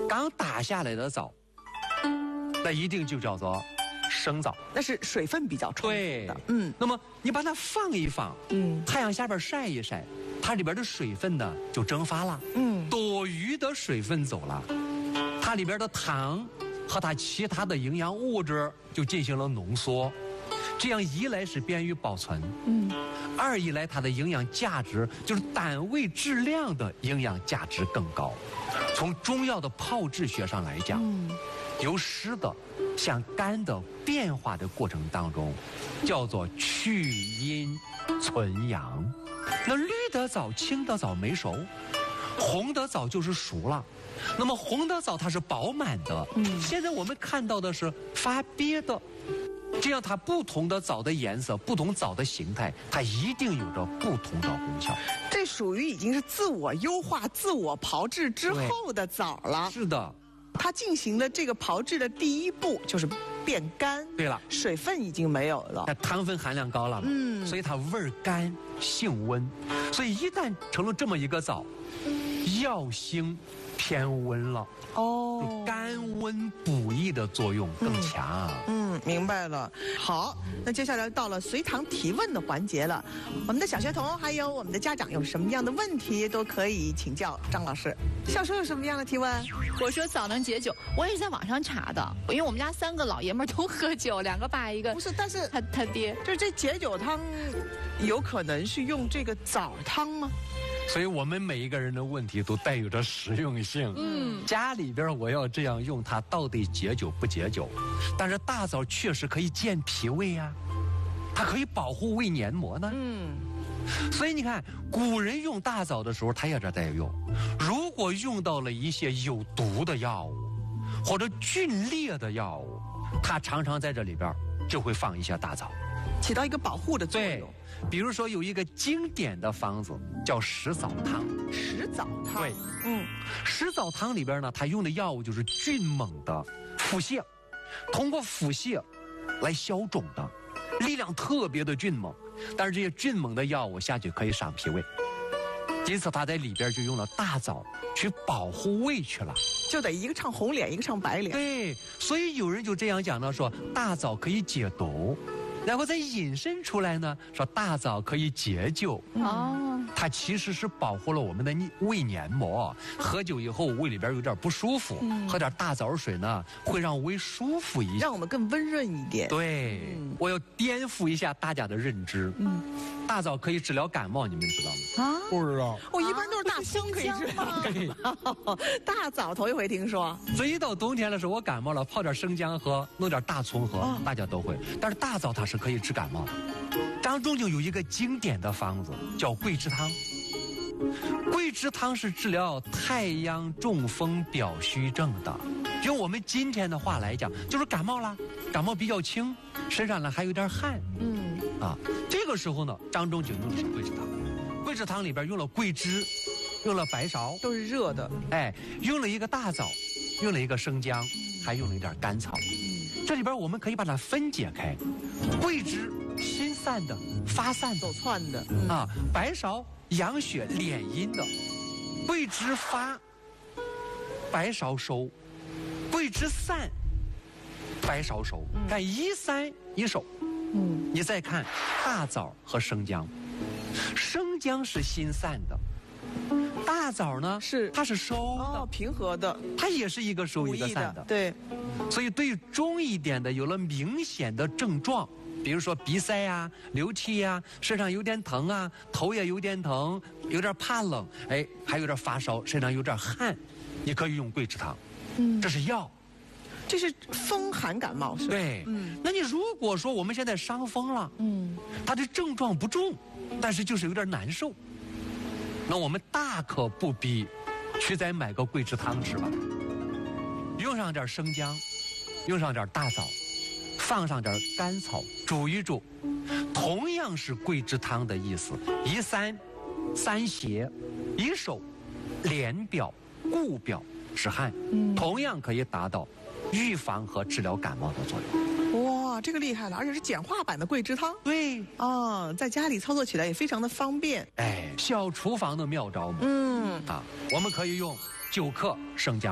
刚打下来的枣，那一定就叫做生枣， 那是水分比较充足的。 那么你把它放一放，太阳下边晒一晒，它里边的水分呢就蒸发了，多余的水分走了，它里边的糖和它其他的营养物质就进行了浓缩，这样一来是便于保存，二一来它的营养价值就是单位质量的营养价值更高。从中药的炮制学上来讲，由湿的向干的变化的过程当中，叫做去阴存阳。那绿的枣、青的枣没熟，红的枣就是熟了。那么红的枣它是饱满的，现在我们看到的是发瘪的。这样它不同的枣的颜色、不同枣的形态，它一定有着不同的功效。 这属于已经是自我优化、自我炮制之后的枣了。 是的， 它进行了这个炮制的第一步，就是变干。 对了， 水分已经没有了， 它糖分含量高了嘛，所以它味儿干、性温。所以一旦成了这么一个枣，药性偏温了，甘温补益的作用更强。 明白了。好，那接下来到了随堂提问的环节了。我们的小学童还有我们的家长有什么样的问题都可以请教张老师。小时候有什么样的提问？ 我说枣能解酒，我也是在网上查的，因为我们家3个老爷们都喝酒，2个爸一个。 不是，但是他爹就是这解酒汤，有可能是用这个枣汤吗？ 所以我们每一个人的问题都带有着实用性。家里边我要这样用它，到底解酒不解酒？但是大枣确实可以健脾胃啊，它可以保护胃黏膜呢。所以你看，古人用大枣的时候，他也在用。如果用到了一些有毒的药物或者峻烈的药物，他常常在这里边就会放一些大枣， 起到一个保护的作用。 对，比如说有一个经典的方子叫石枣汤。 石枣汤， 对，石枣汤里边呢，它用的药物就是迅猛的腹泻，通过腹泻来消肿的，力量特别的迅猛。但是这些迅猛的药物下去可以伤脾胃，因此它在里边就用了大枣去保护胃去了。 就得一个唱红脸，一个唱白脸。 对，所以有人就这样讲呢，说大枣可以解毒。然后再引申出来呢，说大枣可以解酒。它其实是保护了我们的胃黏膜。喝酒以后胃里边有点不舒服，喝点大枣水呢，会让胃舒服一些， 让我们更温润一点。 对，我要颠覆一下大家的认知。大枣可以治疗感冒，你们知道吗？ 不知道。 一般都是大葱可以治疗。大枣头一回听说。 所以一到冬天的时候，我感冒了，泡点生姜喝，弄点大葱喝，大家都会。但是大枣它是可以治感冒的。张仲景有一个经典的方子叫桂枝汤。桂枝汤是治疗太阳中风表虚症的。用我们今天的话来讲，就是感冒啦，感冒比较轻，身上呢还有点汗。这个时候呢，张仲景用的是桂枝汤。桂枝汤里边用了桂枝，用了白芍， 都是热的。 用了一个大枣，用了一个生姜，还用了一点甘草。这里边我们可以把它分解开，桂枝心散的、发散走窜的白芍养血敛阴的，桂枝发，白芍收，桂枝散，白芍收，看一散一收。你再看大枣和生姜，生姜是心散的，大枣呢它是收的， 平和的， 它也是一个收一个散的。 对， 所以对于中一点的有了明显的症状，比如说鼻塞啊、流气啊、身上有点疼啊、头也有点疼、有点怕冷，还有点发烧、身上有点汗，你可以用桂枝汤。这是药。 这是风寒感冒是吧？ 对，那你如果说我们现在伤风了，它的症状不重，但是就是有点难受，那我们大可不必去再买个桂枝汤吃吧，用上点生姜，用上点大枣，放上点甘草，煮一煮，同样是桂枝汤的意思。一散，散邪；一收，敛表、固表、止汗，同样可以达到预防和治疗感冒的作用。 哇，这个厉害了，而且是简化版的桂枝汤。 对在家里操作起来也非常的方便。 小厨房的妙招嘛。我们可以用9克生姜。